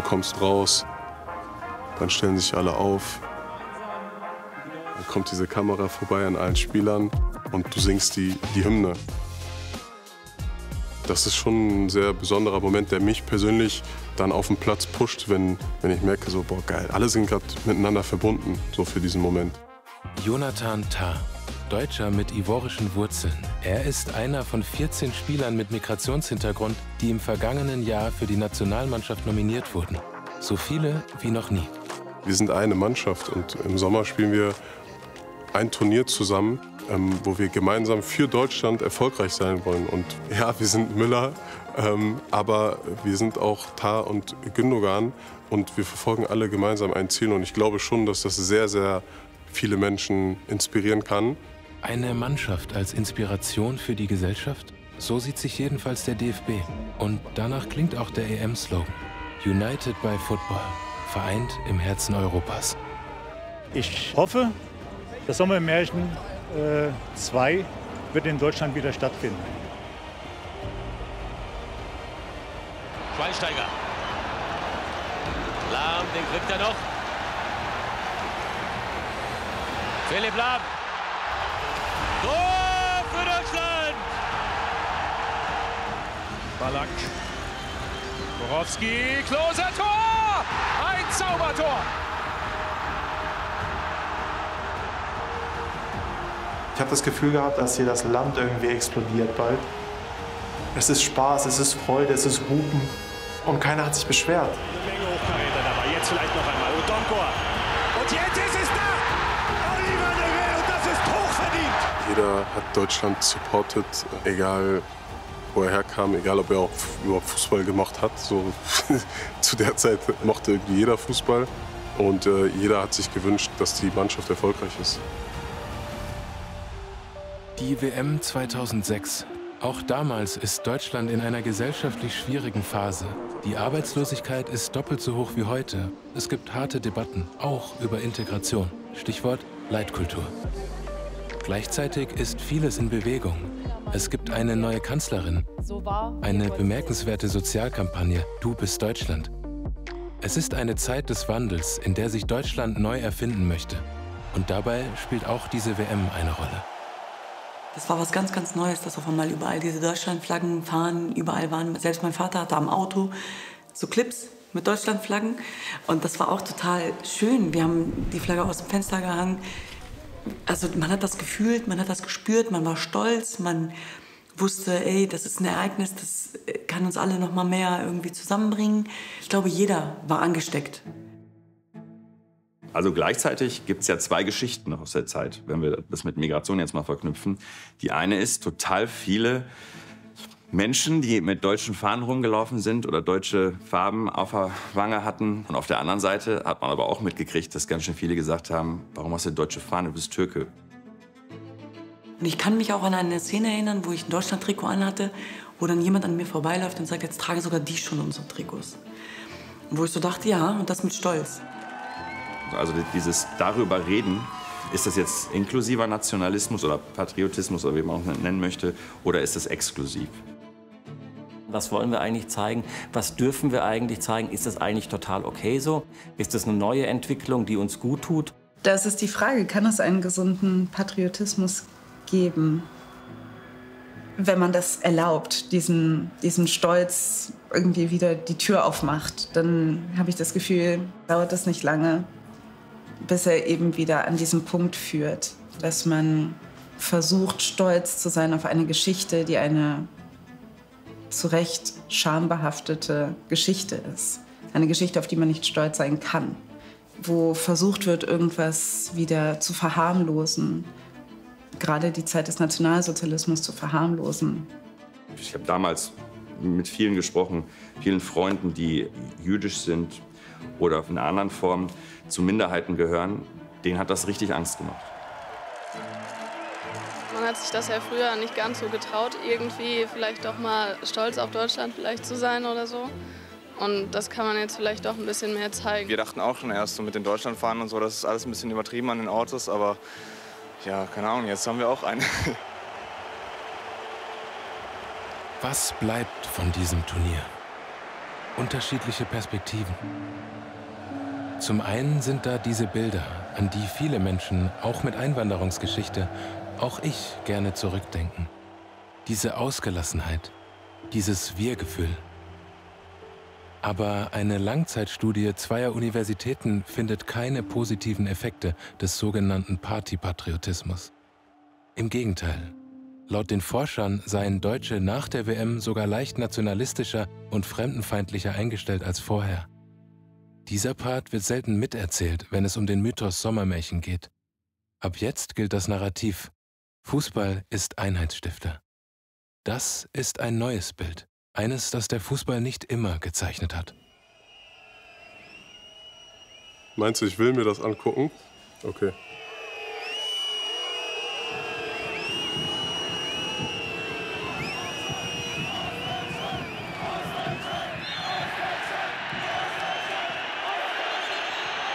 kommst raus, dann stellen sich alle auf, dann kommt diese Kamera vorbei an allen Spielern und du singst die Hymne. Das ist schon ein sehr besonderer Moment, der mich persönlich dann auf den Platz pusht, wenn ich merke, so, boah, geil, alle sind gerade miteinander verbunden, so für diesen Moment. Jonathan Tah, Deutscher mit ivorischen Wurzeln. Er ist einer von 14 Spielern mit Migrationshintergrund, die im vergangenen Jahr für die Nationalmannschaft nominiert wurden. So viele wie noch nie. Wir sind eine Mannschaft und im Sommer spielen wir ein Turnier zusammen, wo wir gemeinsam für Deutschland erfolgreich sein wollen. Und ja, wir sind Müller, aber wir sind auch Tah und Gündogan und wir verfolgen alle gemeinsam ein Ziel. Und ich glaube schon, dass das sehr, sehr viele Menschen inspirieren kann. Eine Mannschaft als Inspiration für die Gesellschaft? So sieht sich jedenfalls der DFB. Und danach klingt auch der EM-Slogan. United by Football, vereint im Herzen Europas. Ich hoffe, das Sommermärchen 2 wird in Deutschland wieder stattfinden. Schweinsteiger. Lahm, den kriegt er noch. Philipp Lahm. Tor für Deutschland! Ballack. Borowski, Klose, Tor! Ein Zaubertor! Ich habe das Gefühl gehabt, dass hier das Land irgendwie explodiert bald. Es ist Spaß, es ist Freude, es ist Hupen und keiner hat sich beschwert. Eine Menge Hochkaräter dabei, jetzt vielleicht noch einmal Odonkor. Und jetzt ist es da! Oliver Neves, und das ist hochverdient! Jeder hat Deutschland supportet, egal wo er herkam, egal ob er auch überhaupt Fußball gemacht hat. So, zu der Zeit mochte irgendwie jeder Fußball und jeder hat sich gewünscht, dass die Mannschaft erfolgreich ist. Die WM 2006. Auch damals ist Deutschland in einer gesellschaftlich schwierigen Phase. Die Arbeitslosigkeit ist doppelt so hoch wie heute. Es gibt harte Debatten, auch über Integration. Stichwort Leitkultur. Gleichzeitig ist vieles in Bewegung. Es gibt eine neue Kanzlerin, eine bemerkenswerte Sozialkampagne Du bist Deutschland. Es ist eine Zeit des Wandels, in der sich Deutschland neu erfinden möchte. Und dabei spielt auch diese WM eine Rolle. Das war was ganz, ganz Neues, dass auf einmal überall diese Deutschlandflaggen fahren, überall waren. Selbst mein Vater hatte am Auto so Clips mit Deutschlandflaggen und das war auch total schön. Wir haben die Flagge aus dem Fenster gehangen. Also man hat das gefühlt, man hat das gespürt, man war stolz, man wusste, ey, das ist ein Ereignis, das kann uns alle noch mal mehr irgendwie zusammenbringen. Ich glaube, jeder war angesteckt. Also gleichzeitig gibt es ja zwei Geschichten aus der Zeit, wenn wir das mit Migration jetzt mal verknüpfen. Die eine ist, total viele Menschen, die mit deutschen Fahnen rumgelaufen sind oder deutsche Farben auf der Wange hatten. Und auf der anderen Seite hat man aber auch mitgekriegt, dass ganz schön viele gesagt haben, warum hast du deutsche Fahne, du bist Türke. Und ich kann mich auch an eine Szene erinnern, wo ich ein Deutschland-Trikot anhatte, wo dann jemand an mir vorbeiläuft und sagt, jetzt tragen sogar die schon unsere Trikots. Und wo ich so dachte, ja, und das mit Stolz. Also dieses darüber reden, ist das jetzt inklusiver Nationalismus oder Patriotismus oder wie man auch nennen möchte, oder ist das exklusiv? Was wollen wir eigentlich zeigen? Was dürfen wir eigentlich zeigen? Ist das eigentlich total okay so? Ist das eine neue Entwicklung, die uns gut tut? Das ist die Frage, kann es einen gesunden Patriotismus geben, wenn man das erlaubt, diesen Stolz irgendwie wieder die Tür aufmacht? Dann habe ich das Gefühl, dauert das nicht lange, bis er eben wieder an diesen Punkt führt, dass man versucht, stolz zu sein auf eine Geschichte, die eine zu Recht schambehaftete Geschichte ist. Eine Geschichte, auf die man nicht stolz sein kann. Wo versucht wird, irgendwas wieder zu verharmlosen. Gerade die Zeit des Nationalsozialismus zu verharmlosen. Ich habe damals mit vielen gesprochen, vielen Freunden, die jüdisch sind oder in einer anderen Form zu Minderheiten gehören. Denen hat das richtig Angst gemacht. Man hat sich das ja früher nicht ganz so getraut, irgendwie vielleicht doch mal stolz auf Deutschland vielleicht zu sein oder so. Und das kann man jetzt vielleicht doch ein bisschen mehr zeigen. Wir dachten auch schon erst so mit den Deutschlandfahnen und so, das ist alles ein bisschen übertrieben an den Autos, aber ja, keine Ahnung, jetzt haben wir auch eine. Was bleibt von diesem Turnier? unterschiedliche Perspektiven. Zum einen sind da diese Bilder, an die viele Menschen, auch mit Einwanderungsgeschichte, auch ich gerne zurückdenken. Diese Ausgelassenheit, dieses Wir-Gefühl. Aber eine Langzeitstudie zweier Universitäten findet keine positiven Effekte des sogenannten Partypatriotismus. Im Gegenteil. Laut den Forschern seien Deutsche nach der WM sogar leicht nationalistischer und fremdenfeindlicher eingestellt als vorher. Dieser Part wird selten miterzählt, wenn es um den Mythos Sommermärchen geht. Ab jetzt gilt das Narrativ: Fußball ist Einheitsstifter. Das ist ein neues Bild. Eines, das der Fußball nicht immer gezeichnet hat. Meinst du, ich will mir das angucken? Okay.